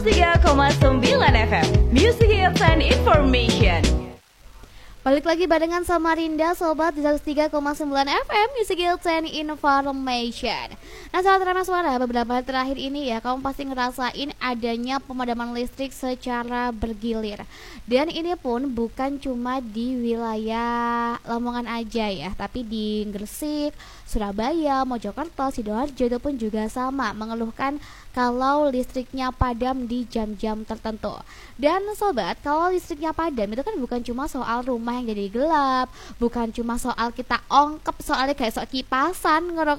103,9 FM Music Hits and Information. Balik lagi barengan sama Rinda Sobat di 103,9 FM Music Hits and Information. Nah sahabat Rama Suara, beberapa hari terakhir ini ya kamu pasti ngerasain adanya pemadaman listrik secara bergilir. Dan ini pun bukan cuma di wilayah Lamongan aja ya, tapi di Gresik, Surabaya, Mojokerto, Sidoarjo itu pun juga sama mengeluhkan kalau listriknya padam di jam-jam tertentu. Dan sobat, kalau listriknya padam itu kan bukan cuma soal rumah yang jadi gelap, bukan cuma soal kita ongkep, soalnya kayak sok kipasan